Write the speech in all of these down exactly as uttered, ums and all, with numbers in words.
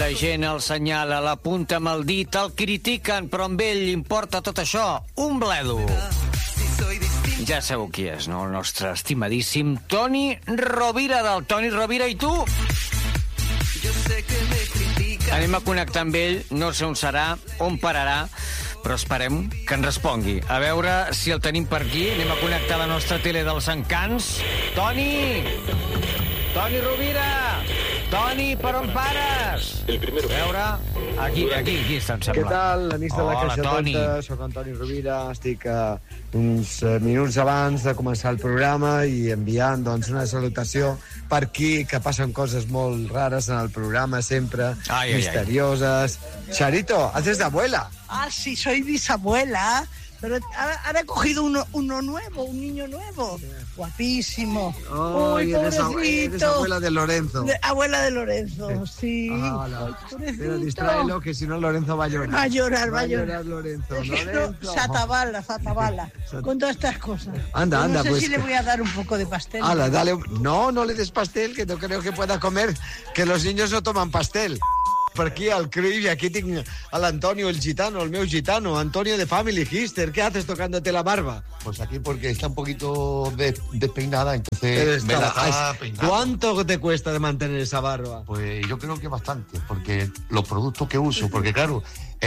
la gent el senyala, l'apunta amb el dit, el critiquen, però amb ell importa tot això, un bledo. Ja sabeu qui és, no? El nostre estimadíssim Toni Rovira, del Toni Rovira. I tu? Anem a connectar amb ell, no sé on serà, on pararà, però esperem que ens respongui. A veure si el tenim per aquí. Anem a connectar la nostra tele dels encants. Toni! Toni Rovira! Toni, per on pares? El primero. A veure, aquí, aquí, aquí està, em sembla. Què tal, amics de la Hola, Caixa Toni. Tonta? Soc Antoni Rovira, estic uh, uns uh, minuts abans de començar el programa i enviant doncs, una salutació per aquí, que passen coses molt rares en el programa, sempre Ai, ai, misterioses. Ai. Charito, haces de abuela. Ah, sí, soy bisabuela, pero ahora, ahora he cogido uno, uno nuevo, un niño nuevo. Guapísimo. Oh, Uy, eres, pobrecito. eres abuela de Lorenzo. De- abuela de Lorenzo, sí. Ah, Ay, pobrecito. pero distráelo, que si no Lorenzo va a llorar. Va a llorar, va a llorar. Lorenzo. Es que no, Lorenzo. se atabala, se atabala con todas estas cosas. Anda, Yo anda, no sé pues. si le voy a dar un poco de pastel. Ala, dale. un- No, no le des pastel, que no creo que pueda comer, que los niños no toman pastel. Per aquí al Cruyff y aquí tengo al Antonio, el gitano, el meu gitano, Antonio de Family Hister. ¿Qué haces tocándote la barba? Pues aquí porque está un poquito des- despeinada, entonces Eres me la toda- está Ay, peinando. ¿Cuánto te cuesta de mantener esa barba? Pues yo creo que bastante, porque los productos que uso, porque claro,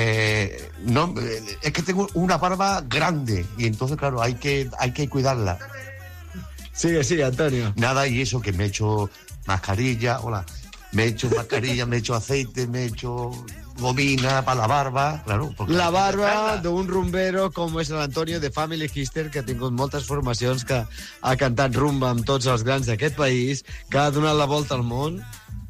eh, no, eh, es que tengo una barba grande y entonces claro, hay que, hay que cuidarla. Sigue, sigue, Antonio. Nada, y eso que me he hecho mascarilla, hola, me he hecho mascarilla, me he hecho aceite, me he hecho gomina para la barba, claro. porque La hay que barba cuidarla. d'un rumbero com és l'Antonio de Family Hister, que ha tingut moltes formacions, que ha cantat rumba amb tots els grans d'aquest país, que ha donat la volta al món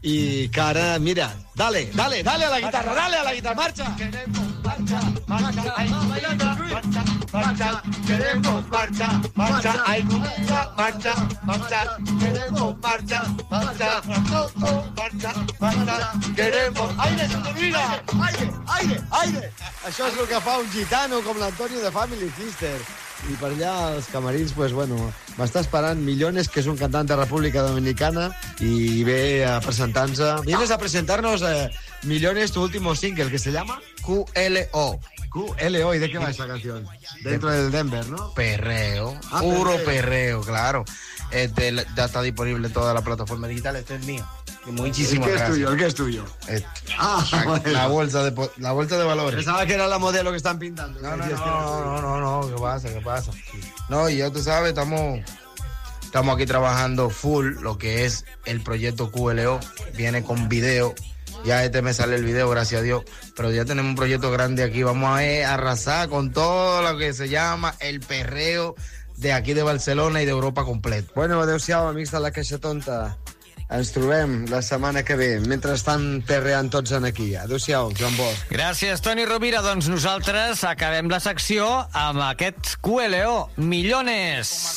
i que ara, mira, dale, dale, dale a la guitarra, dale a la guitarra, marxa! Marcha, marcha, ay, marcha, marcha, queremos marcha, marcha, ay, marcha, marcha, marcha, queremos marcha, marcha, marcha, marcha, queremos aire, Sotorvira, Aire, aire, aire! Això és el que fa un gitano com l'Antonio de Family Hister. I per allà, als camarins, pues, bueno, m'està esperant Millones, que és un cantant de República Dominicana, i ve a presentar-nos... Vienes a presentar-nos eh, Millones, tu último single, que se llama Q L O. Q L O. ¿Y de qué va esa canción? Dentro del Denver, ¿no? Perreo. Ah, puro perreo. perreo, claro. Este la- ya está disponible en todas las plataformas digitales. Este es mío. Y ¿El muchísimas qué es gracias. tuyo? ¿El qué es tuyo? Este. Ah, la, bueno. la bolsa de po- la bolsa de valores. Pensaba que era la modelo que están pintando. No, no, Decías que era no, tuyo. no, no, no, ¿qué pasa? ¿Qué pasa? No, y ya tú sabes, estamos, estamos aquí trabajando full lo que es el proyecto Q L O. Viene con video. Ya este me sale el video, gracias a Dios. Pero ya tenemos un proyecto grande aquí. Vamos a eh, arrasar con todo lo que se llama el perreo de aquí de Barcelona y de Europa completo. Bueno, adeu-siau, amics de la Caixa Tonta. Ens trobem la setmana que ve. Mentrestant, perreant tots en aquí. Adeu-siau, Joan Bosch. Gràcies, Toni Rovira. Doncs nosaltres acabem la secció amb aquest Q L O, Millones.